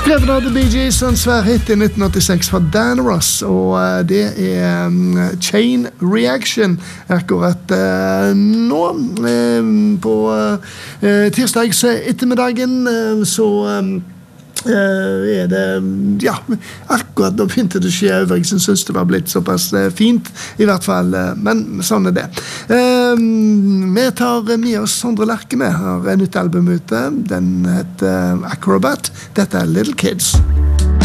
Skrevet av The Bee Gees, en svær hit i 1986 fra Dan Ross, og det Chain Reaction akkurat nå på tirsdags ettermiddagen, så det, ja, akkurat da begynte det å skje over. Jeg synes det var blitt såpass fint i hvert fall, men sånn det. Vi tar med oss Sondre Lerche med, har nytt album ute, den heter Acrobat. Dette Little Kids.